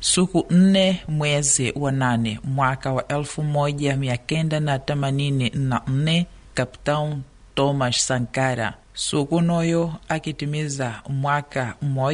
Siku 4 mwezi wa 8 mwaka wa 1984, Kapitão Thomas Sankara siku noyo akitimiza mwaka mmoja